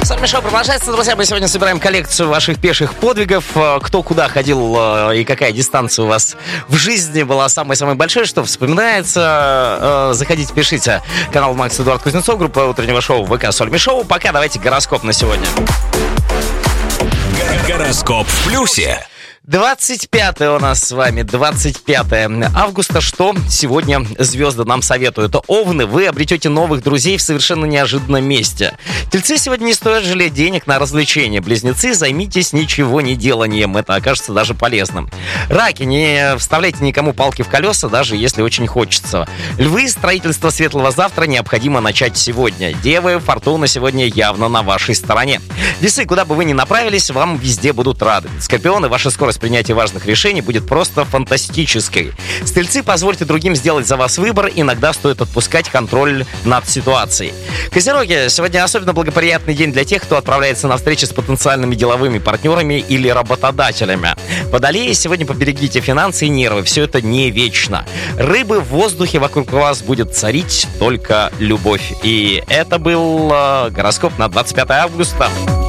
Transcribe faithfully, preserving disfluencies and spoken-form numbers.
С вами шоу продолжается, друзья. Мы сегодня собираем коллекцию ваших пеших подвигов. Кто куда ходил и какая дистанция у вас в жизни была самой-самой большой, что вспоминается. Заходите, пишите. Канал Макс Эдуард Кузнецов, группа утреннего шоу ВК Сольми Шоу. Пока давайте гороскоп на сегодня. Гороскоп в плюсе. двадцать пятое у нас с вами, двадцать пятое августа. Что сегодня звезды нам советуют? Овны, вы обретете новых друзей в совершенно неожиданном месте. Тельцы, сегодня не стоит жалеть денег на развлечения. Близнецы, займитесь ничего не деланием, это окажется даже полезным. Раки, не вставляйте никому палки в колеса, даже если очень хочется. Львы, строительство светлого завтра необходимо начать сегодня. Девы, фортуна сегодня явно на вашей стороне. Весы, куда бы вы ни направились, вам везде будут рады. Скорпионы, ваша скорость принятия важных решений будет просто фантастической. Стрельцы, позвольте другим сделать за вас выбор, иногда стоит отпускать контроль над ситуацией. Козероги, сегодня особенно благоприятный день для тех, кто отправляется на встречи с потенциальными деловыми партнерами или работодателями. Водолеи, сегодня поберегите финансы и нервы, все это не вечно. Рыбы, в воздухе вокруг вас будет царить только любовь. И это был э, гороскоп на двадцать пятое августа.